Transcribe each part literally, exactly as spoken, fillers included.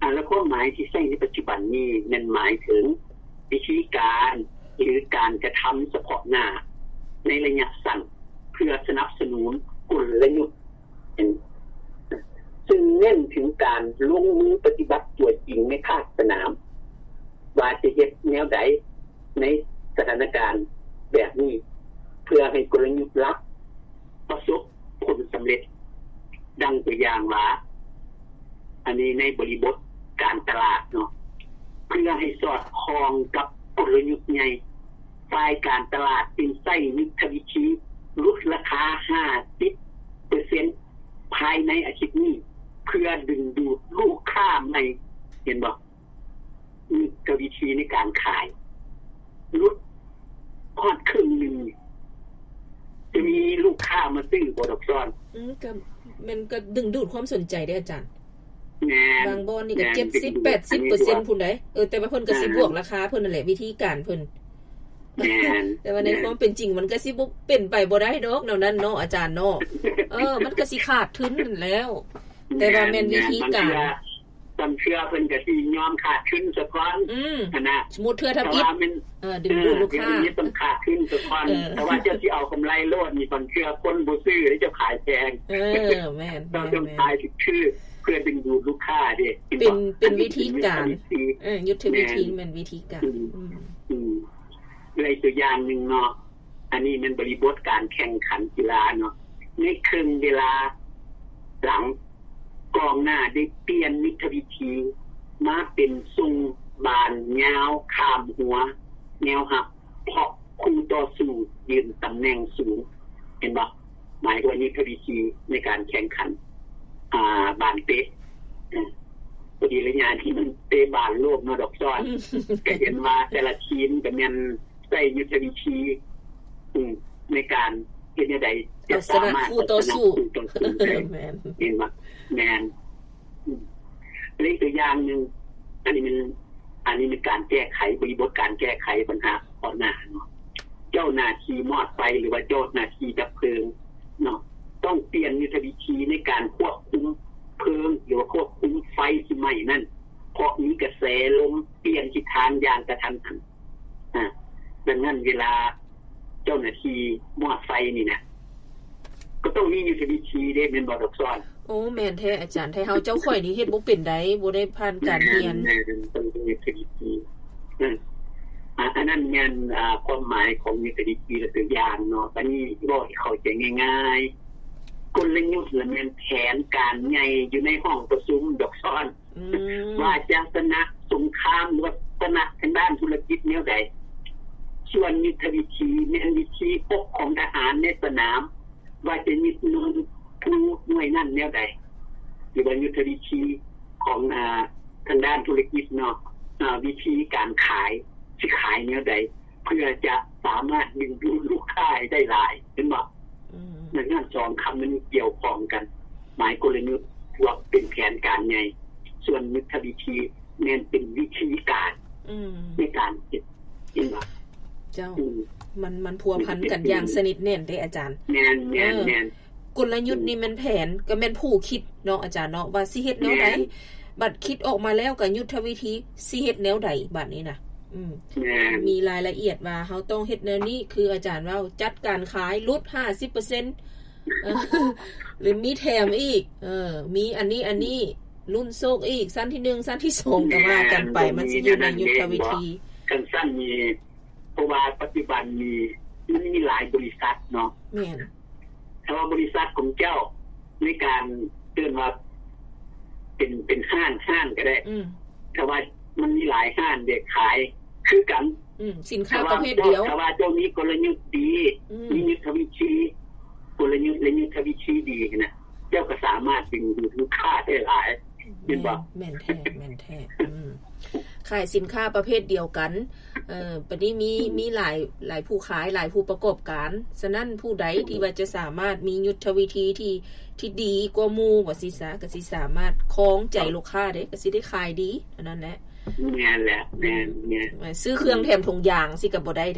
แล้วก็หมายที่ใช้ในปัจจุบันนี้นั่นหมายถึงวิธีการหรือการกระทำเฉพาะหน้าในระยะสั้นเพื่อสนับสนุนกลยุทธ์ซึ่งเน้นถึงการลงมือปฏิบัติตัวจริงในภาคสนามว่าจะเฮ็ดแนวใดในสถานการณ์แบบนี้เพื่อให้กลยุทธ์ลับประสบผลสำเร็จดังตัวอย่างว่าอันนี้ในบริบทการตลาดเนาะเพื่อให้สอดคล้องกับกลยุทธ์ใหญ่ฝ่ายการตลาดจึงใช้ยุทธวิธีลดราคา ห้าสิบเปอร์เซ็นต์ ภายในอาทิตย์นี้เพื่อดึงดูดลูกค้าใหม่เห็นบ่ยุทธวิธีในการขายลดพอดครึ่งนึงจะมีลูกค้ามาซื้อบ่ดอกซ้อนอือก็มันก็ดึงดูดความสนใจได้อาจารย์บางบ่อนนี่ก็ เจ็ดสิบ แปดสิบเปอร์เซ็นต์ พุ่นได้เออแต่ว่าเพิ่นก็สิบวกราคาเพิ่นนั่นแหละวิธีการเพิ่นแต่ว่าในความเป็นจริงมันก็สิบ่เป็นไปบ่ได้ดอกแนวนั้นเนาะอาจารย์เนาะเออมันก็สิขาดทุนนั่นแล้วแต่ว่าแม่นวิธีการตอนเชื่อเพิ่นก็สิยอมขาดทุนซะก่อนอือนะสมมุติเทื่อทำอิฐเออดึงดูดลูกค้านี่ต้องขาดทุนซะก่อนแต่ว่าเจ้าสิเอากำไรโลดนี่ตอนเชื่อคนบ่ซื้อแล้วจะขายแพงเออแม่นต้องขายชื่อเพื่อดึงดูดลูกค้าดิเป็นเป็นวิธีการเออยุทธวิธีแม่นวิธีการอืมอืมเลยตัวอย่างนึงเนาะอันนี้มันบริบทการแข่งขันกีฬาเนาะในครึ่งเวลาหลังกองหน้าได้เปลี่ยนยุทธวิธีมาเป็นทรงบานยาวข้ามหัวแนวหักเพาะคู่ต่อสู้ยืนตำแหน่งสูงเห็นบ่หมายว่ายุทธวิธีในการแข่งขันอ่าบานเตะพอดีระยะที่มันเตะบานโลกมาดอกซ้อนก็เห็นว่าแต่ละทีมก็แม่นใช้ยุทธวิธีในการเฮ็ดได้จะสามารถคู่ต่อสู้แม่นเห็นบ่แม่นอีกตัวอย่างนึงอันนี้มันอันนี้เป็นการแก้ไขบริบทการแก้ไขปัญหาต่อหน้าเนาะเจ้าหน้าที่มอดไฟหรือว่าเจ้าหน้าที่ดับเพลิงเนาะต้องเปลี่ยนยุทธวิธีในการควบคุมเพลิงหรือควบคุมไฟที่ไหม้นั่นเพราะมีกระแสลมเปลี่ยนทิศทางอย่างกระทันหันอ่าดังนั้นเวลาเจ้าหน้าที่มอดไฟนี่นะก็ต้องมียุทธวิธีเด้แม่นบ่ดอกซ้อนโอ้แม่นแท้อาจารย์ให้เฮาเจ้าข่อยนี่เฮ็ดบ่เป็นได้บ่ได้ผ่านการเรียนต้องมียุทธวิธีนั่นอันนั้นแม่นอ่าความหมายของยุทธวิธีและตัวอย่างเนาะอันนี้บ่ให้เข้าใจง่ายๆกลยุทธ์และแม่นแผนการใหญ่อยู่ในห้องประชุมดอกซ้อนว่าจะชนะสงครามหรือว่าชนะทางด้านธุรกิจแนวใดส่วนยุทธวิธีแม่นวิธีปกของทหารในสนามว่าจะยึดนุนผู้หน่วยนั้นแนวใดหรือว่ายุทธวิธีของอ่าทางด้านธุรกิจเนาะอ่าวิธีการขายสิขายแนวใดเพื่อจะสามารถดึงดูดลูกค้าได้หลายเห็นบ่อืมในงานสองคำมันเกี่ยวข้องกันหมายกลยุทธ์ว่าเป็นแผนการใหญ่ส่วนยุทธวิธีแม่นเป็นวิธีการอืมในการเห็นบ่เจ้ามันมันพัวพันกันอย่างสนิทแน่นเด้อาจารย์แม่นๆๆกลยุทธ์นี่มันแผนก็แม่นผู้คิดเนาะอาจารย์เนาะว่าสิเฮ็ดแนวใดบัดคิดออกมาแล้วก็ยุทธวิธีสิเฮ็ดแนวใดบัดนี้น่ะอืมมีรายละเอียดว่าเฮาต้องเฮ็ดแนวนี้คืออาจารย์ว่าจัดการขายลด ห้าสิบเปอร์เซ็นต์ เออหรือมีแถมอีกเออมีอันนี้อันนี้รุ่นโซกอีกสั้นที่หนึ่งสั้นที่สองก็ว่ากันไปมันสิอยู่ในยุทธวิธีกันสั้นมีเพราะว่าปัจจุบันมีมันมีหลายบริษัทเนาะแม่นถ้าว่าบริษัทของเจ้าในการเตือนว่าเป็นเป็นห้างห้างก็ได้อืมถ้าว่ามันมีหลายห้างเด็กขายคือกันอืมสินค้าประเภทเดียวถ้าว่าเจ้านี้กลยุทธ์ดีมียุทธวิธีกลยุทธ์และยุทธวิธีดีนะเจ้าก็สามารถดึงดูดลูกค้าได้หลายแม่นบ่แม่นแท้แม่นแท้อืมขายสินค้าประเภทเดียวกันเอ่อปานนี้มีมีหลายหลายผู้ขายหลายผู้ประกอบการฉะนั้นผู้ใดที่ว่าจะสามารถมียุทธวิธีที่ที่ดีกว่าหมู่ว่าสิซะก็สิสามารถคล้องใจลูกค้าได้ก็สิได้ขายดีเท่านั้นแหละแม่นแหละแม่นแม่นซื้อเครื่องแถมถุงยางสิก็บ่ได้เด้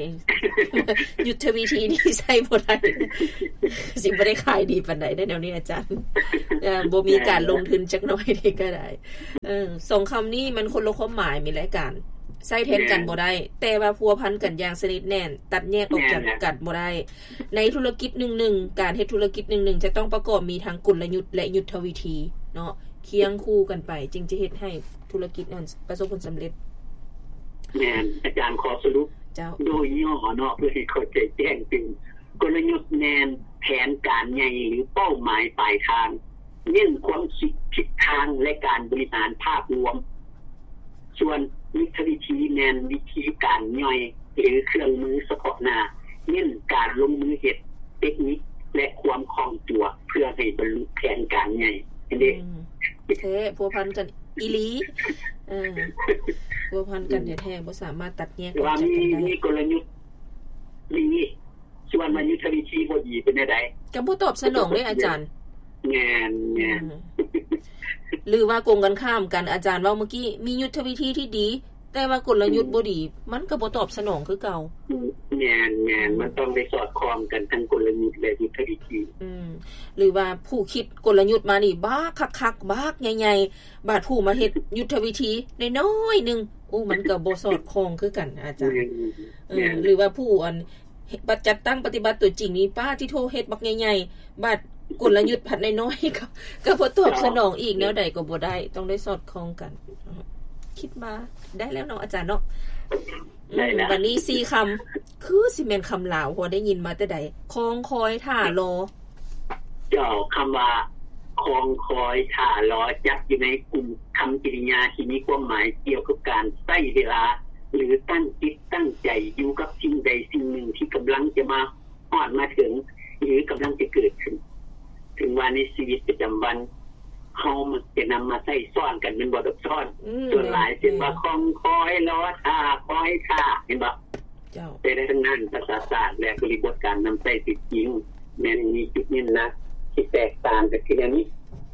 ยุทธวิธีนี้ใช้บ่ได้สิบ่ได้ขายดีปานใดได้แนวนี้อาจารย์เอ่อบ่มีการลงทุนจักหน่อยนี่ก็ได้เออสองคำนี้มันคนละความหมายมีหลายการใช้แทนกันบ่ได้แต่ว่าพัวพันกันอย่างสนิทแน่นตัดแยกออกจากกันบ่ได้ในธุรกิจหนึ่งๆการเฮ็ดธุรกิจหนึ่งๆจะต้องประกอบมีทั้งกลยุทธ์และยุทธวิธีเนาะเคียงคู่กันไปจึงจะเฮ็ดให้ธุรกิจนั้นประสบผลสำเร็จแม่นอาจารย์ขอสรุปเจ้าโดยย่อเนาะเพื่อให้เข้าใจแจ้งถึงกลยุทธ์แนนแผนการใหญ่หรือเป้าหมายปลายทางเน้นความคิดทิศทางและการบริหารภาพรวมส่วนยุทธวิธีแนนวิธีการย่อยหรือเครื่องมือเฉพาะหน้าเน้นการลงมือเฮ็ดเทคนิคและความคล่องตัวเพื่อให้บรรลุแผนการใหญ่อันนี้แท้พัวพันกันอีหลีเออพัวพันกันแท้ๆบ่สามารถตัดแยกออกจากกันได้มีกลยุทธ์ดีส่วนมันยุทธวิธีบ่ดีเป็นจังได๋ก็บ่ตอบสนองเด้อาจารย์แม่นแม่นหรือว่ากงกันข้ามกันอาจารย์เว้าเมื่อกี้มียุทธวิธีที่ดีแต่ว่ากลยุทธ์บ่ดีมันก็บ่ตอบสนองคือเก่าแม่นๆมันต้องได้สอดคล้องกันทั้งกลยุทธ์และยุทธวิธีอืมหรือว่าผู้คิดกลยุทธ์มานี่บ้าคักๆบ้าใหญ่ๆบาดผู้มาเฮ็ดยุทธวิธีน้อยๆนึงโอ้มันก็บ่สอดคล้องคือกันอาจารย์เออหรือว่าผู้อันบัดจัดตั้งปฏิบัติตัวจริงนี่ป้าที่โทเฮ็ดบักใหญ่ๆบาดกลยุทธ์ผัดน้อยๆก็ก็บ่ตอบสนองอีกแนวใดก็บ่ได้ต้องได้สอดคล้องกันคิดมาได้แล้วเนาะอาจารย์เนาะวันนี้สี่คำคือสิแม่นคำลาวพอได้ยินมาแต่ใดคองคอยท่ารอเจ้าคำว่าคองคอยท่ารอจัดอยู่ในกลุ่มคำกริยาที่มีความหมายเกี่ยวกับการใช้เวลาหรือตั้งจิตตั้งใจอยู่กับสิ่งใดสิ่งหนึ่งที่กำลังจะมาฮอดมาถึงหรือกำลังจะเกิดขึ้นถึงว่าในชีวิตประจำวันเฮามันจะนำมาใช้ซ้อนกันเป็นบ่ดอกซ้อนส่วนหลายเช่นว่าคองคอยรอท่าคอยท่าเห็นบ่เจ้าแต่ในทางนั้นภาษาศาสตร์และบริบทการนำใช้จริงแม้นมีจุดนี้นะที่แตกต่างกันคืออันนี้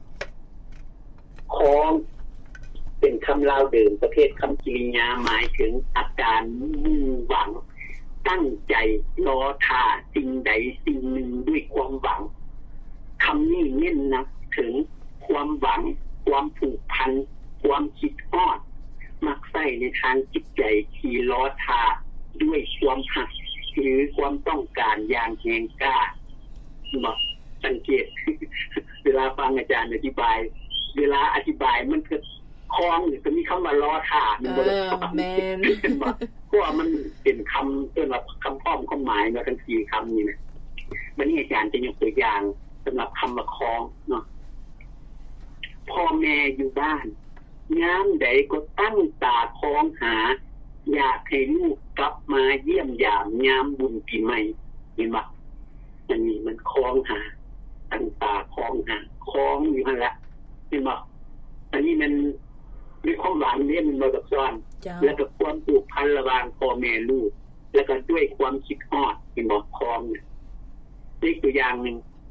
คองเป็นคำลาวเดิมประเภทคำกริยาหมายถึงอาการมุ่งหวังตั้งใจรอท่าสิ่งใดสิ่งหนึ่งด้วยความหวังคำนี้เน้นนะถึงความหวังความผูกพันความคิดฮอดมักใส่ในทางจิตใจที่รอท่าด้วยความหักหรือความต้องการอย่างแรงกล้าบ่สังเกตเวลาฟังอาจารย์อธิบายเวลาอธิบายมันคือคล้องนี่ก็มีคำว่ารอท่ามันบ่ได้แม่นบ่เพราะว่ามันเป็นคำเรียกว่าคำพ้อมความหมายมาทั้งสี่คำนี่นะวันนี้อาจารย์จะยกตัวอย่างสำหรับคำว่าคล้องเนาะพ่อแม่อยู่บ้านยามใดก็ตั้งตาคล้องหาอยากให้ลูกกลับมาเยี่ยมยามยามบุญปีใหม่เห็นบ่อันนี้มันคล้องหาตั้งตาคล้องหาคล้องอยู่นั่นแหละเห็นบ่อันนี้มันมีความหวังเนี่ยมันมากับซ้อนแล้วก็ความผูกพันระหว่างพ่อแม่ลูกแล้วก็ด้วยความคิดฮอดเห็นบ่คล้องเนี่ยนี่ตัวอย่างนึง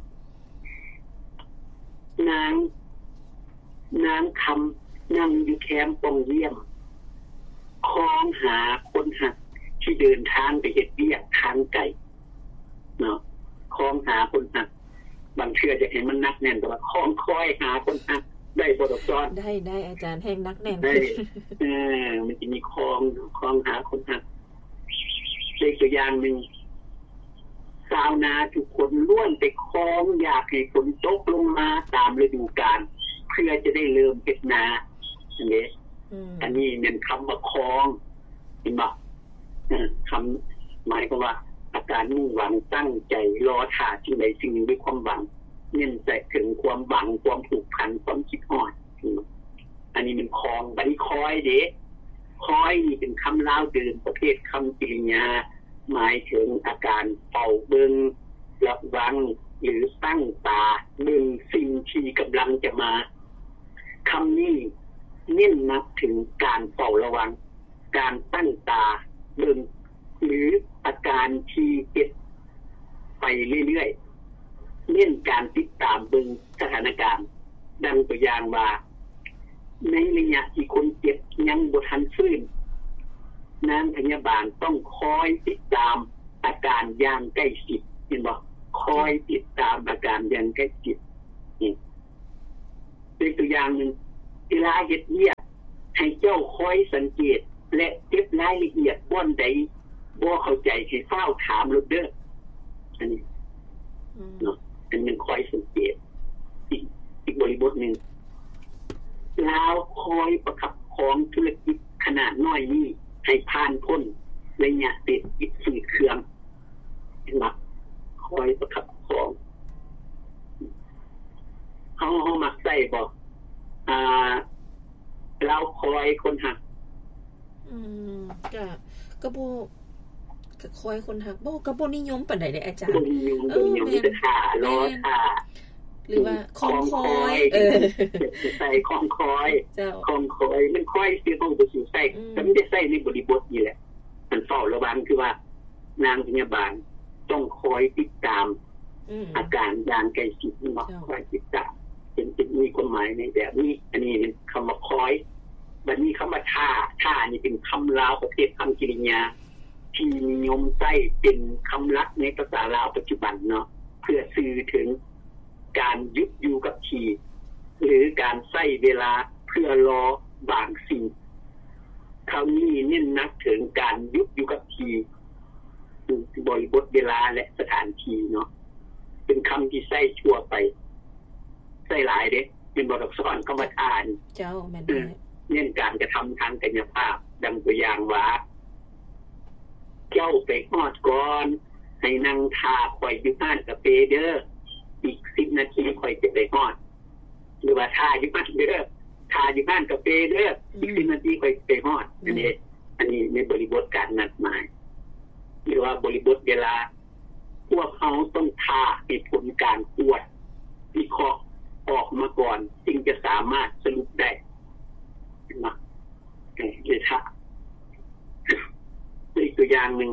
นางนางคำนั่งอยู่แคมป์ปองเยี่ยมคล้องหาคนหักที่เดินทางไปเฮ็ดเวียกทางไกลเนาะคล้องหาคนหักบางเทื่อจะเห็นมันนักแน่นแต่ว่าคล้องคอยหาคนหักได้บ่ดอกซ้อนได้ได้อาจารย์แห่งนักแน่นได้เออมันจะมีคล้องคล้องหาคนหักเล็กตัวอย่างนึงชาวนาทุกคนล้วนแต่คล้องอยากให้ฝนตกลงมาตามฤดูกาลเพื่อจะได้เริ่มเฮ็ดนาอันนี้อันนี้เป็นคำว่าคล้องเห็นบ่คำหมายความว่าอาการมุ่งหวังตั้งใจรอท่าสิ่งใดสิ่งหนึ่งด้วยความหวังเน้นใส่ถึงความหวังความผูกพันความคิดฮอดอันนี้มันคล้องบัดนี้คอยเด้คอยนี่เป็นคำลาวเดิมประเภทคำกริยาหมายถึงอาการเฝ้าเบิ่งระวังหรือตั้งตาเบิ่งสิ่งที่กำลังจะมาคำนี้เน้นนับถึงการเฝ้าระวังการตั้งตาเบิ่งหรืออาการที่เกิดไปเรื่อยๆเน้นการติดตามเบิ่งสถานการณ์ดังตัวอย่างว่าในระยะที่คนเจ็บยังบ่ทันฟื้นนางพยาบาลต้องคอยติดตามออาการอย่างใกล้ชิดเห็นบ่คอยติดตามอาการอย่างใกล้ชิดนี่เป็นตัวอย่างนึงเวลาเฮ็ดเวียกให้เจ้าคอยสังเกตและเก็บรายละเอียดบ่อนใดบ่เข้าใจให้เฝ้าถามลูกเด้ออันนี้เนาะเป็นหนึ่งคอยสังเกตอีกอีกบริบทหนึ่งแล้วคอยประคับของธุรกิจขนาดน้อยนี้ให้ผ่านพ้นระยะเศรษฐกิจฝืดเคืองเห็นไหมคอยประคับของเขาเขามักใส่บอกอ่าเราคอยคนหักอืมก็ก็บ่ก็คอยคนหักบ่ก็บ่นิยมปานใดเด้อาจารย์บ่นิยมบ่นิยมจะท่ารอท่าหรือว่าคองคอยเออใส่คองคอยเจ้าคองคอยมันคอยสิต้องบ่สิใส่แต่มันได้ใส่ในบริบทนี่แหละมันเฝ้าระวังคือว่านางพยาบาลต้องคอยติดตามอาการอย่างใกล้ชิดเนาะคอยติดตามเป็นเป็นมีความหมายในแบบนี้อันนี้เป็นคำว่าคอยบัดนี้คำว่าท่าท่านี่เป็นคำลาวประเภทคำกริยาที่นิยมใช้เป็นคำลักในภาษาลาวปัจจุบันเนาะเพื่อสื่อถึงการยึดอยู่กับที่หรือการใช้เวลาเพื่อรอบางสิ่งคำนี้เน้นหนักถึงการยึดอยู่กับที่บริบทเวลาและสถานที่เนาะเป็นคำที่ใช้ชั่วไปใช้หลายเด้เป็นบทอักษรคำว่าทานเจ้าแม่นเน้นการกระทำทางกายภาพดังตัวอย่างว่าเจ้าไปฮอดก่อนให้นั่งทาข่อยอยู่บ้านกาแฟเด้ออีกสิบนาทีข่อยจะไปฮอดหรือว่าทาอยู่บ้านเด้อทาอยู่บ้านกาแฟเด้ออีกสิบนาทีข่อยไปฮอดอันนี้อันนี้ในบริบทการนัดหมายหรือว่าบริบทเวลาพวกเขาต้องทาให้ผลการตรวจวิเคราะห์ออกมาก่อนจึงจะสามารถสรุปได้นะเลยค่ะอีกตัวอย่างหนึ่ง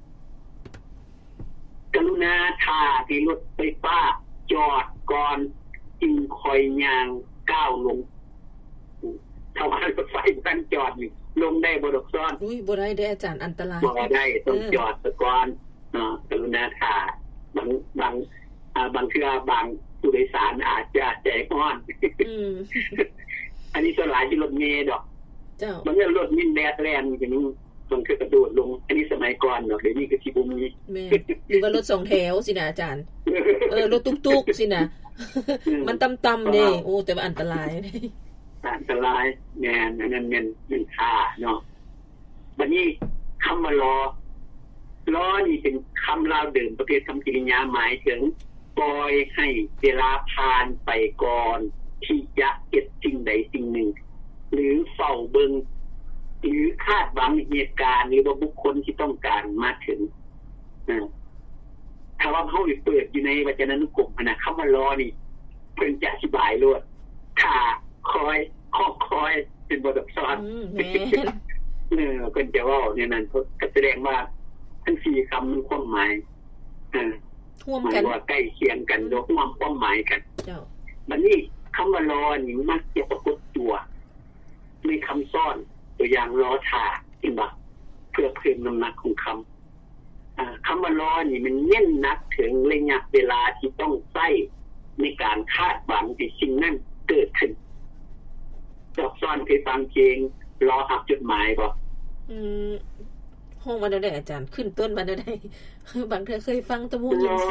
กรุณาทาที่รถไฟฟ้าจอดก่อนจึงคอยยางก้าวลงถ้าว่ารถไฟมันจอดอยู่ลงได้บ่ดอกซ้อนอุ้ยบ่ได้เด้อาจารย์อันตรายบ่ได้ต้องจอดซะก่อนเนาะกรุณาทาบางบางอ่าบางเทื่อบางผู้โดยสารอาจจะใจร้อนอืมอันนี้ส่วนหลายที่รถเมล์ดอกเจ้าบางเรื่องรถมินแดดแรงอย่างนี้มันคือกระโดดลงอันนี้สมัยก่อนเนาะเดี๋ยวนี้ก็สิบ่มีแม่หรือว่ารถสองแถวสินะอาจารย์เออรถตุ๊กๆสินะมันต่ำๆเด้โอ้แต่ว่าอันตรายอันตรายแม่นอันนั้นแม่นเป็นค่าเนาะบัดนี้คำว่ารอรอนี่เป็นคำลาวเดิมประเภทคำกริยาหมายถึงปล่อยให้เวลาผ่านไปก่อนที่จะเฮ็ดสิ่งใดสิ่งหนึ่งหรือเฝ้าเบิ่งหรือคาดหวังเหตุการณ์หรือว่าบุคคลที่ต้องการมาถึงนะถ้าว่าเฮาเปิดอยู่ในวจนานุกรมนะคำว่ารอนี่เพิ่นจะอธิบายโลดถ้าคอยคอยคอยเป็นบทอักษรแม่นเออเพิ่นจะเว้าเนี่ยนั่นก็แสดงว่าทั้งสี่คำมีความหมายอ่าร่วมกันว่าใกล้เคียงกันโดยความความหมายกันเจ้าบัดนี้คำว่ารอนี่มักจะปรากฏตัวในคำซ่อนตัวอย่างรอท่าเห็นบ่เพื่อเพิ่มน้ำหนักของคำอ่าคำว่ารอนี่มันเน้นหนักถึงระยะเวลาที่ต้องใช้ในการคาดหวังที่สิ่งนั้นเกิดขึ้นดอกซ่อนเคยฟังเพลงรอหักจดหมายบ่อืมห้องมันได้อาจารย์ขึ้นต้นมันได้บางเทื่อเคยฟังตะมูยิน